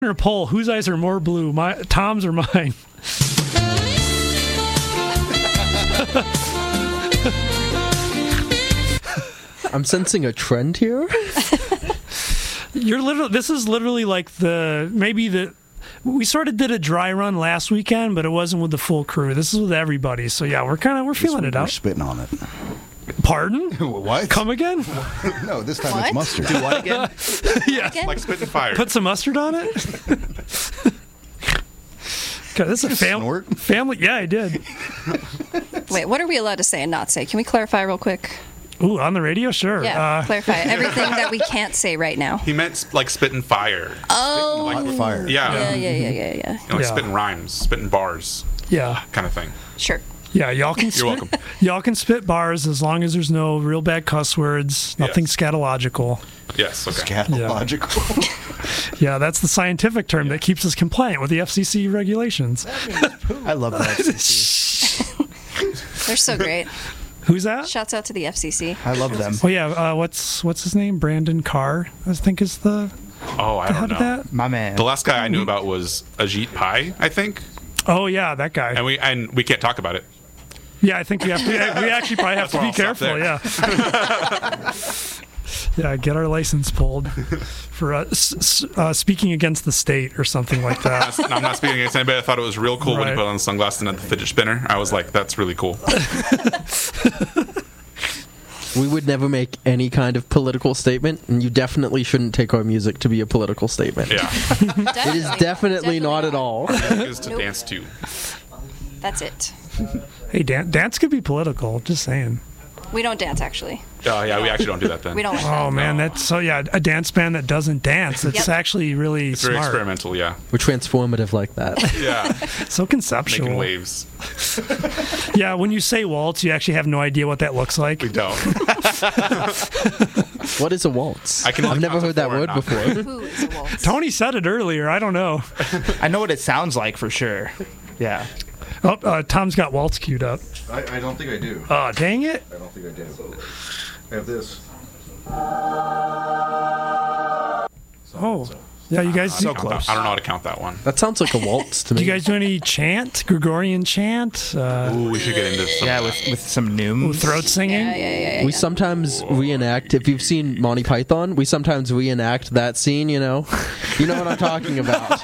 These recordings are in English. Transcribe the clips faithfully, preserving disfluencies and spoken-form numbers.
Or poll, whose eyes are more blue, my Tom's or mine? I'm sensing a trend here. You're literally. This is literally like the maybe the. We sort of did a dry run last weekend, but it wasn't with the full crew. This is with everybody. So yeah, we're kind of we're feeling it We're out. spitting on it. Pardon? What? Come again? No, this time What? it's mustard. Do what again? Yeah. Again? Like spitting fire. Put some mustard on it. God, this is a fam- snort? family. Yeah, I did. Wait, what are we allowed to say and not say? Can we clarify real quick? Ooh, on the radio, sure. Yeah, Uh, clarify everything that we can't say right now. He meant like spitting fire. Oh, Hot fire. Yeah. yeah, yeah, yeah, yeah, yeah. You know, like Yeah. spitting rhymes, spitting bars, yeah, kind of thing. Sure. yeah. Y'all can. You're spit, welcome. Y'all can spit bars as long as there's no real bad cuss words, nothing Yes. scatological. Yes. Okay. Scatological. Yeah, that's the scientific term that keeps us compliant with the F C C regulations. I love that. F C C. They're so great. Who's that? Shouts out to the F C C. I love them. Oh yeah, uh, what's what's his name? Brandon Carr, I think is the Oh, I head don't of know. that. My man. The last guy I knew about was Ajit Pai, I think, Oh yeah, that guy. and we and we can't talk about it. Yeah, I think we have to. We actually probably have to be That's why careful. Yeah. Yeah, get our license pulled for uh, s- s- uh, speaking against the state or something like that. No, I'm not speaking against anybody. I thought it was real cool when Right. you put on the sunglasses and had the fidget spinner. I was like, that's really cool. We would never make any kind of political statement, and you definitely shouldn't take our music to be a political statement. Yeah. It is definitely not at all. It is to Nope. dance to. That's it. Hey, dan- dance could be political. Just saying. We don't dance, actually. Oh, yeah, we actually don't do that then. We don't like Oh that. man, that's so yeah. A dance band that doesn't dance. It's Yep. actually really It's very smart. experimental, yeah. We're transformative like that. Yeah. So conceptual. Making waves. Yeah, when you say waltz, you actually have no idea what that looks like. We don't. What is a waltz? I can only I've never count to heard that four and word not before. Who is a waltz? Tony said it earlier. I don't know. I know what it sounds like for sure. Yeah. Oh, uh, Tom's got waltz queued up. I, I don't think I do. Oh, dang it. I don't think I do. I have this. Oh, yeah. You guys, I do, don't, count that- I don't know how to count that one. That sounds like a waltz to me. do you guys do any chant, Gregorian chant, uh, Ooh, we should get into some. Yeah, with, with some nooms. throat singing? Yeah, yeah, yeah, yeah. We sometimes reenact, if you've seen Monty Python, we sometimes reenact that scene, you know? You know what I'm talking about.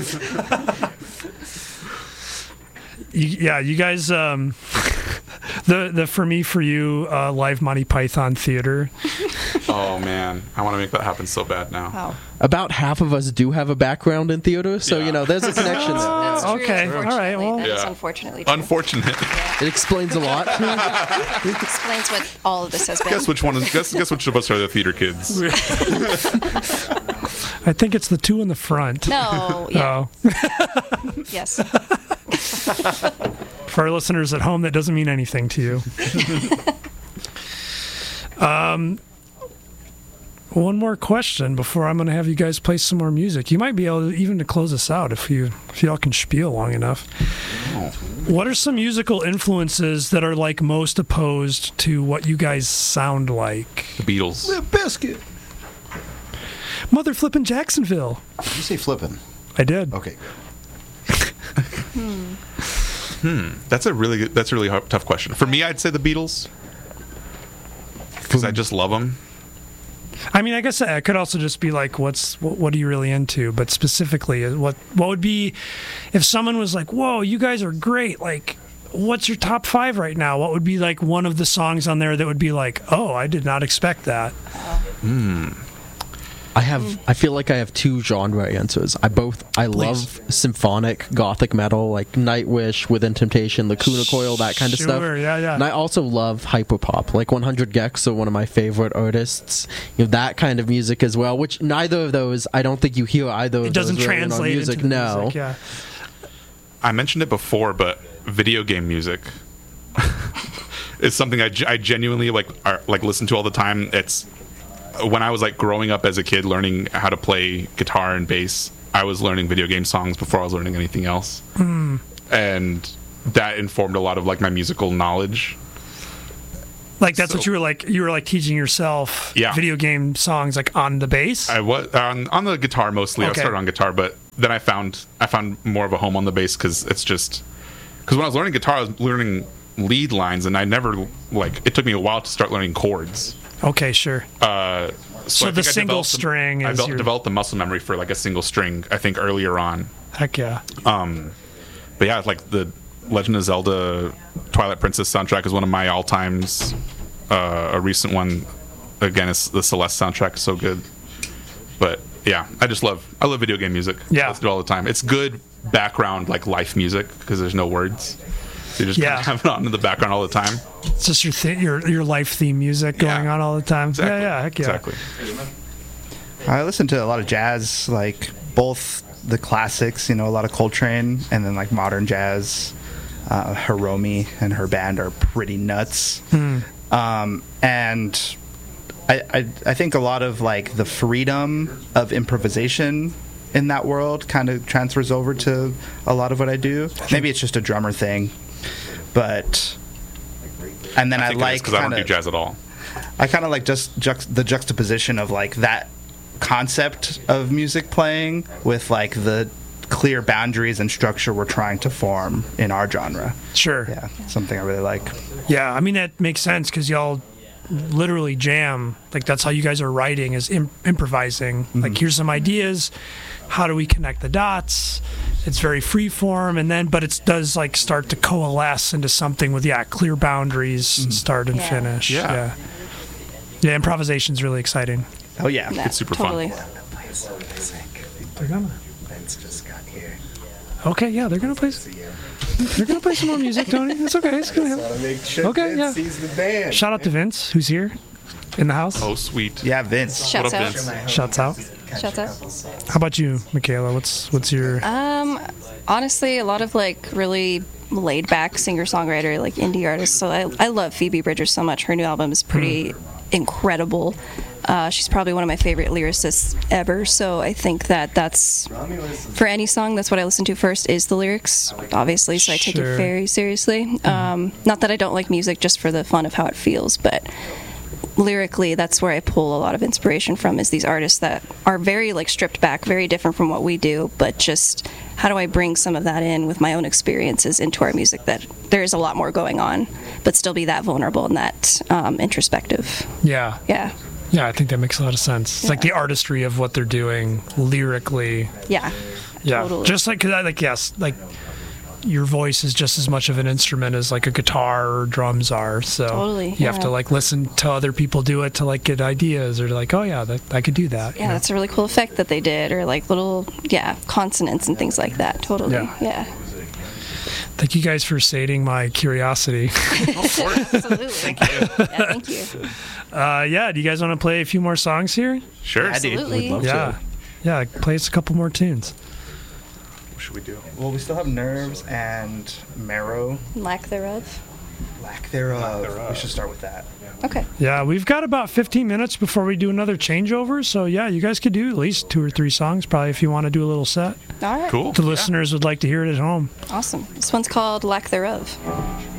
You, yeah, you guys. Um, the the for me for you uh, live Monty Python theater. Oh, man. I want to make that happen so bad now. Wow. About half of us do have a background in theater, so, Yeah. you know, there's a connection there. That's true, Okay, all right, unfortunately. well- That is Yeah. unfortunately true. Unfortunate. It explains a lot. Explains what all of this has been. Guess which one is, guess, guess which of us are the theater kids? I think it's the two in the front. No, yeah, Oh, yes. for our listeners at home, that doesn't mean anything to you. um, one more question before I'm going to have you guys play some more music. You might be able to, even to close us out if you if y'all can spiel long enough. What are some musical influences that are like most opposed to what you guys sound like? The Beatles. Biscuit. Mother flippin' Jacksonville. Did you say flippin'? I did. Okay. That's a really good, that's a really hard, tough question. For me, I'd say the Beatles. Because I just love them. I mean, I guess it could also just be like, what's what, what are you really into? But specifically, what what would be if someone was like, "Whoa, you guys are great!" Like, what's your top five right now? What would be like one of the songs on there that would be like, "Oh, I did not expect that." I have. I feel like I have two genre answers. I both. I love symphonic gothic metal, like Nightwish, Within Temptation, Lacuna Coil, that kind of stuff. Sure, yeah, yeah. And I also love hyperpop, like one hundred gecs are one of my favorite artists. You know, that kind of music as well. Which neither of those, I don't think you hear either of It doesn't those really in our translate music. into the no. music. Yeah. I mentioned it before, but video game music is something I, ge- I genuinely like are, like listen to all the time. It's when I was like growing up as a kid, learning how to play guitar and bass. I was learning video game songs before I was learning anything else, Mm. and that informed a lot of like my musical knowledge. Like that's So- what you were like. You were like teaching yourself Yeah. video game songs like on the bass. I was on on the guitar mostly. I Okay. started on guitar, but then I found I found more of a home on the bass because it's just because when I was learning guitar, I was learning lead lines, and I never like it took me a while to start learning chords. Okay, sure. Uh, so So I the think I single developed the- string I is developed, your- developed the muscle memory for like a single string. I think earlier on. Heck yeah. Um, but yeah, like the Legend of Zelda Twilight Princess soundtrack is one of my all times. Uh, a recent one, again, is the Celeste soundtrack is so good. But yeah, I just love I love video game music. Yeah. I listen to it all the time. It's good background like life music because there's no words. So you just Yeah. kind of have it on in the background all the time. It's just your th- your your life theme music going Yeah. on all the time. Exactly. Yeah, yeah, heck yeah. Exactly. I listen to a lot of jazz, like both the classics, you know, a lot of Coltrane, and then like modern jazz. Uh, Hiromi and her band are pretty nuts. Hmm. Um, and I, I I think a lot of like the freedom of improvisation in that world kind of transfers over to a lot of what I do. Maybe it's just a drummer thing, but and then I, I think like because I don't kinda- do jazz at all. I kind of like just juxt- the juxtaposition of like that concept of music playing with like the clear boundaries and structure we're trying to form in our genre. Sure. Yeah, something I really like. Yeah, I mean that makes sense because y'all literally jam. Like that's how you guys are writing is Im- improvising. Like here's some ideas. How do we connect the dots? It's very free form, and then but it does like start to coalesce into something with yeah clear boundaries, start and Yeah. finish. Yeah. yeah, yeah. Improvisation's really exciting. Oh yeah. Yeah, It's super fun. totally. They're gonna. Vince just got here. Okay, yeah, they're gonna play. s- They're gonna play some more music, Tony. It's okay. It's gonna Gotta happen. make sure Okay, Vince yeah. sees the band. Shout out to Vince, who's here in the house. Oh, sweet. Yeah, Vince. Shouts What up, out. Vince? Shouts out. Shouts out. How about you, Michaela? What's what's your? Um, honestly, a lot of like really laid back singer songwriter, like indie artists. So I, I love Phoebe Bridgers so much. Her new album is pretty incredible. Uh, she's probably one of my favorite lyricists ever. So I think that that's for any song. That's what I listen to first is the lyrics, obviously. So I take Sure. it very seriously. Um, not that I don't like music, just for the fun of how it feels, but lyrically that's where I pull a lot of inspiration from is these artists that are very like stripped back, very different from what we do, but just how do I bring some of that in with my own experiences into our music, that there is a lot more going on but still be that vulnerable and that um, introspective. Yeah, Yeah. yeah. I think that makes a lot of sense. It's like the artistry of what they're doing lyrically. Yeah. Yeah, Totally. just like cause I like yes, like your voice is just as much of an instrument as like a guitar or drums are. So Totally, you have yeah. to like listen to other people do it to like get ideas or like, oh yeah, that I could do that. Yeah, that's a really cool effect that they did, or like little, yeah, consonants and things like that. Totally. Yeah. Yeah. Thank you guys for sating my curiosity. Absolutely. Thank you. Yeah, thank you. uh, yeah, do you guys want to play a few more songs here? Sure. I do. Absolutely. love Yeah, yeah, play us a couple more tunes. What should we do? Well, we still have Nerves and Marrow. Lack thereof. Lack thereof. We should start with that. Okay. Yeah, we've got about fifteen minutes before we do another changeover. So yeah, you guys could do at least two or three songs probably if you want to do a little set. All right. Cool. The Yeah. listeners would like to hear it at home. Awesome. This one's called Lack Thereof.